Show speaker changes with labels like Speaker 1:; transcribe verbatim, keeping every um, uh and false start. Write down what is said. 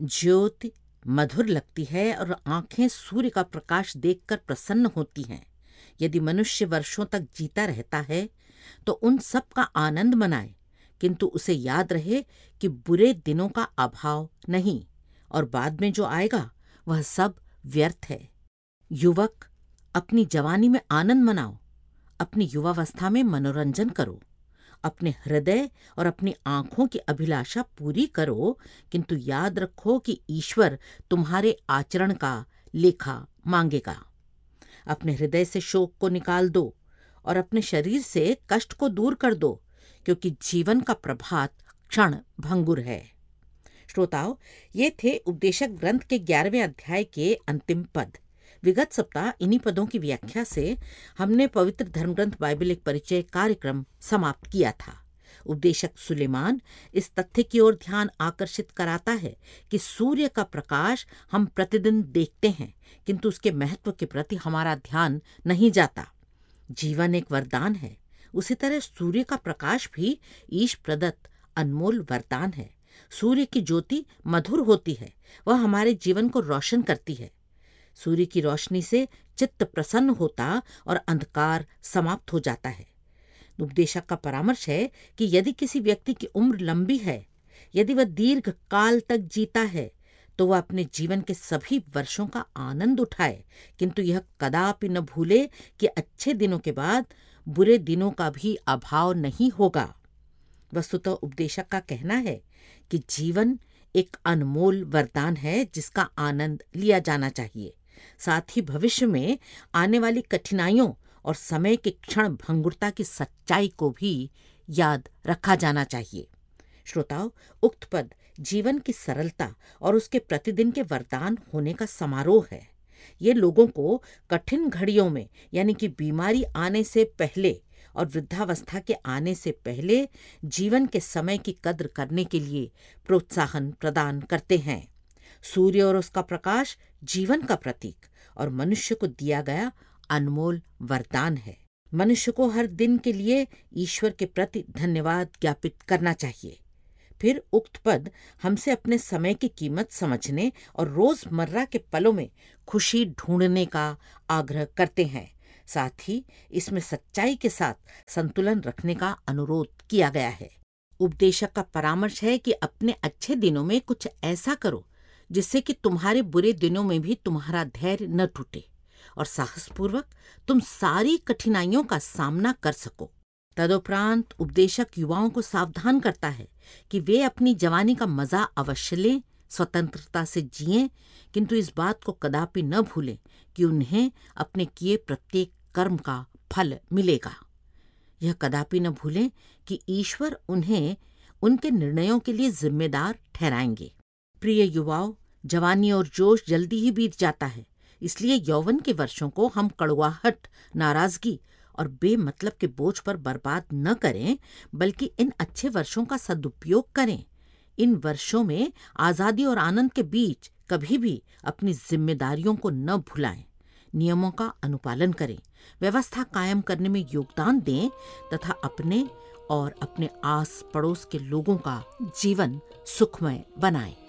Speaker 1: ज्योति मधुर लगती है और आंखें सूर्य का प्रकाश देखकर प्रसन्न होती हैं। यदि मनुष्य वर्षों तक जीता रहता है तो उन सब का आनंद मनाए, किंतु उसे याद रहे कि बुरे दिनों का अभाव नहीं और बाद में जो आएगा वह सब व्यर्थ है। युवक, अपनी जवानी में आनंद मनाओ, अपनी युवावस्था में मनोरंजन करो, अपने हृदय और अपनी आंखों की अभिलाषा पूरी करो, किंतु याद रखो कि ईश्वर तुम्हारे आचरण का लेखा मांगेगा। अपने हृदय से शोक को निकाल दो और अपने शरीर से कष्ट को दूर कर दो, क्योंकि जीवन का प्रभात क्षण भंगुर है। श्रोताओ, ये थे उपदेशक ग्रंथ के ग्यारहवें अध्याय के अंतिम पद। विगत सप्ताह इन्हीं पदों की व्याख्या से हमने पवित्र धर्मग्रंथ बाइबल एक परिचय कार्यक्रम समाप्त किया था। उपदेशक सुलेमान इस तथ्य की ओर ध्यान आकर्षित कराता है कि सूर्य का प्रकाश हम प्रतिदिन देखते हैं, किंतु उसके महत्व के प्रति हमारा ध्यान नहीं जाता। जीवन एक वरदान है, उसी तरह सूर्य का प्रकाश भी ईश प्रदत्त अनमोल वरदान है। सूर्य की ज्योति मधुर होती है, वह हमारे जीवन को रोशन करती है। सूर्य की रोशनी से चित्त प्रसन्न होता और अंधकार समाप्त हो जाता है। उपदेशक का परामर्श है कि यदि किसी व्यक्ति की उम्र लंबी है, यदि वह दीर्घ काल तक जीता है, तो वह अपने जीवन के सभी वर्षों का आनंद उठाए, किंतु यह कदापि न भूले कि अच्छे दिनों के बाद बुरे दिनों का भी अभाव नहीं होगा। वस्तुतः उपदेशक का कहना है कि जीवन एक अनमोल वरदान है जिसका आनंद लिया जाना चाहिए। साथ ही भविष्य में आने वाली कठिनाइयों और समय के क्षण भंगुरता की सच्चाई को भी याद रखा जाना चाहिए। श्रोताओं, उक्त पद जीवन की सरलता और उसके प्रतिदिन के वरदान होने का समारोह है। ये लोगों को कठिन घड़ियों में, यानी कि बीमारी आने से पहले और वृद्धावस्था के आने से पहले जीवन के समय की कद्र करने के लिए प्रोत्साहन प्रदान करते हैं। सूर्य और उसका प्रकाश जीवन का प्रतीक और मनुष्य को दिया गया अनमोल वरदान है। मनुष्य को हर दिन के लिए ईश्वर के प्रति धन्यवाद ज्ञापित करना चाहिए। फिर उक्त पद हमसे अपने समय की कीमत समझने और रोजमर्रा के पलों में खुशी ढूंढने का आग्रह करते हैं। साथ ही इसमें सच्चाई के साथ संतुलन रखने का अनुरोध किया गया है। उपदेशक का परामर्श है कि अपने अच्छे दिनों में कुछ ऐसा करो जिससे कि तुम्हारे बुरे दिनों में भी तुम्हारा धैर्य न टूटे और साहसपूर्वक तुम सारी कठिनाइयों का सामना कर सको। तदुपरांत उपदेशक युवाओं को सावधान करता है कि वे अपनी जवानी का मजा अवश्य लें, स्वतंत्रता से जिएं, किंतु इस बात को कदापि न भूलें कि उन्हें अपने किए प्रत्येक कर्म का फल मिलेगा। यह कदापि न भूलें कि ईश्वर उन्हें उनके निर्णयों के लिए जिम्मेदार ठहराएंगे। प्रिय युवाओं, जवानी और जोश जल्दी ही बीत जाता है, इसलिए यौवन के वर्षों को हम कड़वाहट, नाराजगी और बेमतलब के बोझ पर बर्बाद न करें, बल्कि इन अच्छे वर्षों का सदुपयोग करें। इन वर्षों में आजादी और आनंद के बीच कभी भी अपनी जिम्मेदारियों को न भुलाएं। नियमों का अनुपालन करें, व्यवस्था कायम करने में योगदान दें तथा अपने और अपने आस पड़ोस के लोगों का जीवन सुखमय बनाएं।